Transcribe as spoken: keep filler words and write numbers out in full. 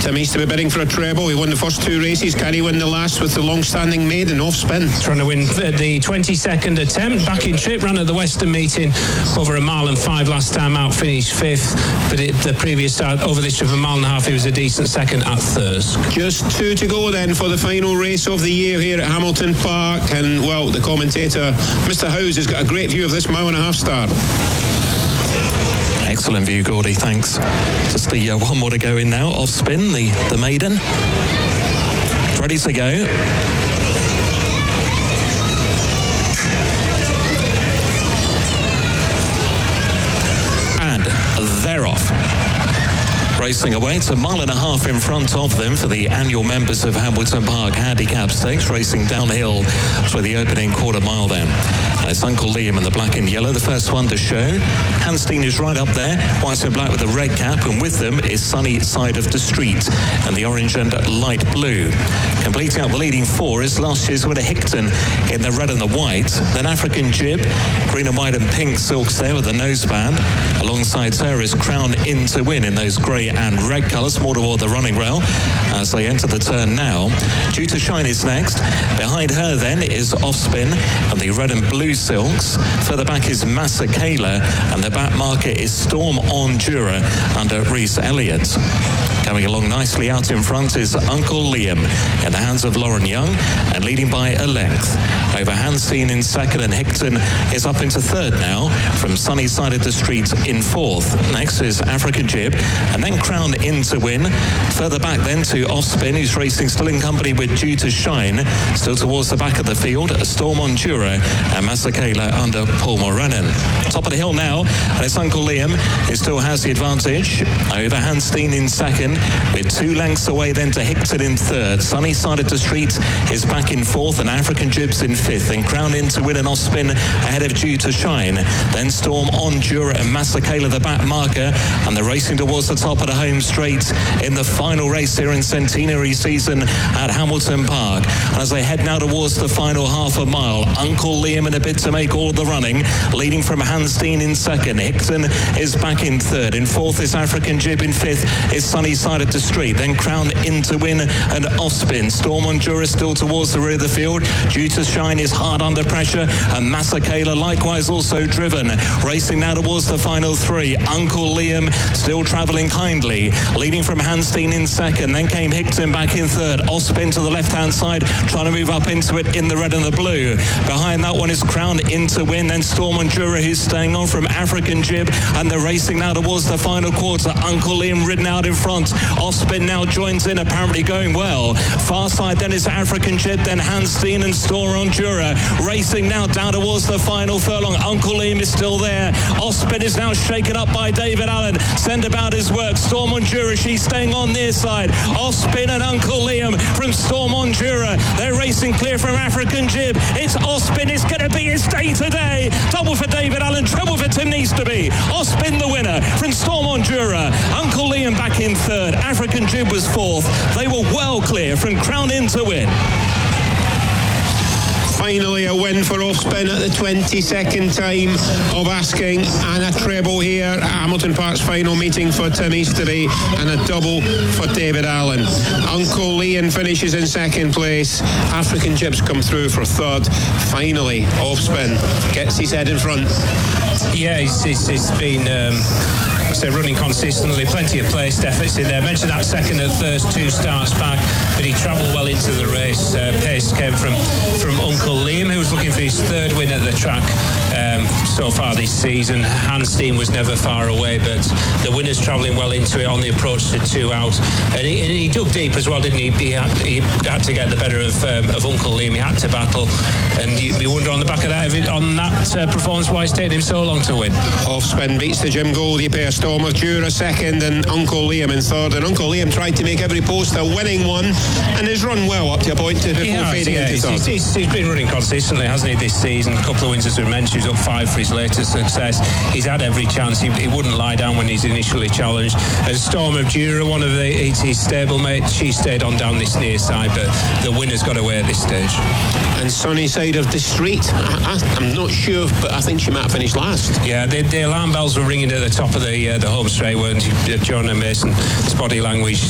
Tim Easterby bidding for a treble. He won the first two races. Can he win the last with the long-standing maiden off spin? Trying to win the twenty-second attempt. Back in trip, ran at the Western meeting over a mile and five last time out, finished fifth. But it, the previous start over this trip, a mile and a half, he was a decent second at Thirsk. Just two to go then for the final race of the year here at Hamilton Park. And, well, the commentator, Mister Howes, has got a great view of this mile and a half start. Excellent view, Gordy, thanks. Just the uh, one more to go in now, off spin, the, the maiden. Ready to go. And they're off. Racing away, it's a mile and a half in front of them for the annual members of Hamilton Park Handicap Stakes, racing downhill for the opening quarter mile then. And it's Uncle Liam in the black and yellow, the first one to show. Hanstein is right up there, white and black with a red cap, and with them is Sunny Side of the Street and the orange and light blue. Completing up the leading four is last year's winner Hickton in the red and the white. Then African Jib, green and white and pink silks there with the noseband. Alongside her is Crown In to Win in those grey and red colours, more toward the running rail as they enter the turn now. Due to Shine is next. Behind her then is Offspin and the red and blue silks. Further back is Masakela and the back marker is Storm On Jura under Reese Elliott. Coming along nicely out in front is Uncle Liam in the hands of Lauren Young and leading by a length. Over Hanstein in second and Hickton is up into third now from Sunny Side of the Street in fourth. Next is African Jib and then Crown In to Win. Further back then to Offspin, who's racing still in company with Due to Shine. Still towards the back of the field, Storm On Jura and Masakela under Paul Morenin. Top of the hill now, and it's Uncle Liam who still has the advantage over Hanstein in second, with two lengths away then to Hickton in third. Sunny Side of the Street is back in fourth and African Jibs in fifth, and Crown In to Win and Offspin ahead of Due to Shine. Then Storm On Jura and Masakela the back marker, and they're racing towards the top of the home straight in the final race here in centenary season at Hamilton Park. And as they head now towards the final half a mile, Uncle Liam in a bid to make all the running, leading from Hanstein in second. Hickton is back in third. In fourth is African Jib. In fifth is Sunny Side of the Street. Then Crown In to Win and Offspin. Storm On Jura still towards the rear of the field. Due to Shine is hard under pressure, and Masakela likewise also driven. Racing now towards the final three. Uncle Liam still travelling kindly, leading from Hanstein in second. Then came Hickton back in third. Offspin to the left-hand side, trying to move up into it in the red and the blue. Behind that one is Crown In to Win. Then Storm On Jura, who's staying on from African Jib, and they're racing now towards the final quarter. Uncle Liam ridden out in front. Offspin now joins in, apparently going well. Far side then is African Jib, then Hanstein and Storm On Jura. Racing now down towards the final furlong. Uncle Liam is still there. Offspin is now shaken up by David Allen. Send about his work. Storm On Jura, she's staying on near side. Offspin and Uncle Liam from Storm On Jura. They're racing clear from African Jib. It's Offspin. It's going to be his day today. Double for David Allen, treble for Tim Easterby. Offspin the winner from Storm On Jura. Uncle Liam back in third. African Jib was fourth. They were well clear from Crown In to Win. Finally a win for Offspin at the twenty-second time of asking, and a treble here at Hamilton Park's final meeting for Tim Easterby, and a double for David Allen. Uncle Liam finishes in second place. African Jibs come through for third. Finally Offspin gets his head in front. Yeah, he's, he's, he's been um, so running consistently, plenty of placed efforts in there. I mentioned that second at Thirsk, two starts back, but he travelled well into the race. Uh, pace came from, from Uncle Liam, who was looking for his third win at the track um, so far this season. Hanstein was never far away, but the winner's travelling well into it on the approach to two out. And he, and he dug deep as well, didn't he? He had, he had to get the better of, um, of Uncle Liam. He had to battle, and you, you wonder on the back of that, on that uh, performance, why it's taken him so long to win. Offspin beats the Jim Goldie pair. Storm On Jura second and Uncle Liam in third, and Uncle Liam tried to make every post a winning one and has run well up to a point to before has, fading yeah. into he's, third. He's, he's, he's been running consistently, hasn't he, this season? A couple of wins, as we mentioned. He's up five for his latest success. He's had every chance. He, he wouldn't lie down when he's initially challenged. And Storm of Jura, one of the, his, his stablemate, she stayed on down this near side, but the winner's got away at this stage. And Sunny Side of the Street, I, I, I'm not sure, but I think she might have finished last. Yeah, the, the alarm bells were ringing at the top of the uh, the home straight, weren't uh, John and Mason. His body language